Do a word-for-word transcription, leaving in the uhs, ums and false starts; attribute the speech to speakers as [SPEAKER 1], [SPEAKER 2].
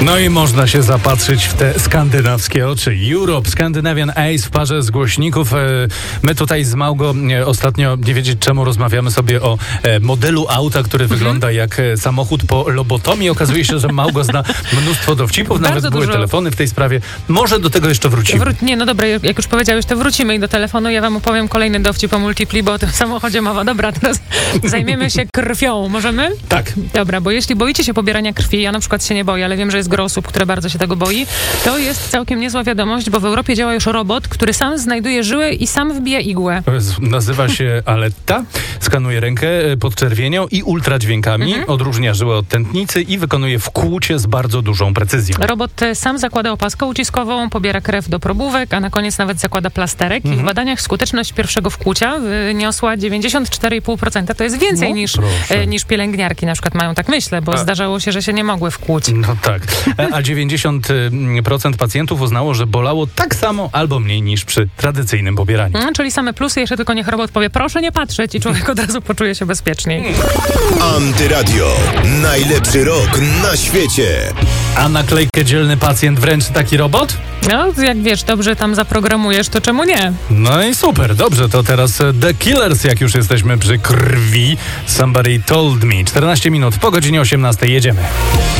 [SPEAKER 1] No i można się zapatrzyć w te skandynawskie oczy. Europe, Scandinavian Ace w parze z głośników. My tutaj z Małgo ostatnio, nie wiedzieć czemu, rozmawiamy sobie o modelu auta, który mhm. wygląda jak samochód po lobotomii. Okazuje się, że Małgo zna mnóstwo dowcipów, nawet
[SPEAKER 2] Bardzo
[SPEAKER 1] były
[SPEAKER 2] dużo.
[SPEAKER 1] telefony w tej sprawie. Może do tego jeszcze wrócimy.
[SPEAKER 2] Wró- nie, no dobra, jak już powiedziałeś, to wrócimy i do telefonu. Ja wam opowiem kolejny dowcip o Multipli, bo o tym samochodzie mowa. Dobra, teraz zajmiemy się krwią. Możemy?
[SPEAKER 1] Tak.
[SPEAKER 2] Dobra, bo jeśli boicie się pobierania krwi, ja na przykład się nie boję, ale wiem, że jest gro osób, które bardzo się tego boi, to jest całkiem niezła wiadomość, bo w Europie działa już robot, który sam znajduje żyłę i sam wbija igłę.
[SPEAKER 1] Nazywa się Aletta, skanuje rękę podczerwienią i ultradźwiękami, mhm. odróżnia żyłę od tętnicy i wykonuje wkłucie z bardzo dużą precyzją.
[SPEAKER 2] Robot sam zakłada opaskę uciskową, pobiera krew do probówek, a na koniec nawet zakłada plasterek mhm. i w badaniach skuteczność pierwszego wkłucia wyniosła dziewięćdziesiąt cztery i pół procent. To jest więcej no, niż, e, niż pielęgniarki na przykład mają, tak myślę, bo a. zdarzało się, że się nie mogły wkłuć.
[SPEAKER 1] No tak. A dziewięćdziesiąt procent pacjentów uznało, że bolało tak samo albo mniej niż przy tradycyjnym pobieraniu.
[SPEAKER 2] Mm, czyli same plusy, jeszcze tylko niech robot powie, proszę nie patrzeć i człowiek od razu poczuje się bezpieczniej.
[SPEAKER 3] Antyradio. Najlepszy rok na świecie.
[SPEAKER 1] A naklejkę dzielny pacjent wręczy taki robot?
[SPEAKER 2] No, jak wiesz, dobrze tam zaprogramujesz, to czemu nie?
[SPEAKER 1] No i super, dobrze, to teraz The Killers, jak już jesteśmy przy krwi. Somebody Told Me. czternaście minut po godzinie osiemnastej jedziemy.